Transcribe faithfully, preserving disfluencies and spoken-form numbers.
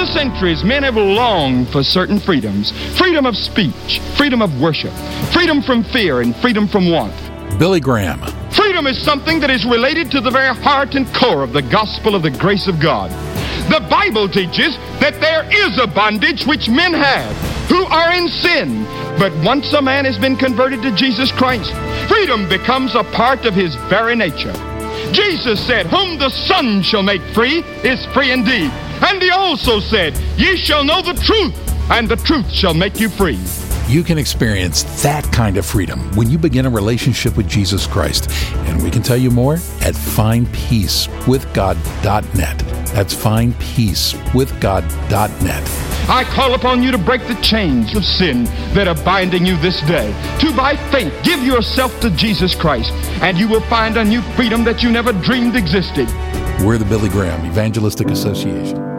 the centuries, men have longed for certain freedoms. Freedom of speech, freedom of worship, freedom from fear, and freedom from want. Billy Graham. Freedom is something that is related to the very heart and core of the gospel of the grace of God. The Bible teaches that there is a bondage which men have who are in sin. But once a man has been converted to Jesus Christ, freedom becomes a part of his very nature. Jesus said, "Whom the Son shall make free is free indeed." And he also said, "Ye shall know the truth, and the truth shall make you free." You can experience that kind of freedom when you begin a relationship with Jesus Christ. And we can tell you more at find peace with god dot net. That's find peace with god dot net. I call upon you to break the chains of sin that are binding you this day, to by faith give yourself to Jesus Christ, and you will find a new freedom that you never dreamed existed. We're the Billy Graham Evangelistic Association.